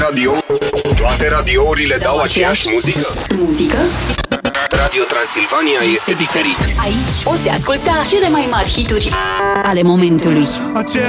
Toate radiourile dau aceeași muzică? Radio Transilvania este diferit. Aici poți asculta cele mai mari hituri ale momentului.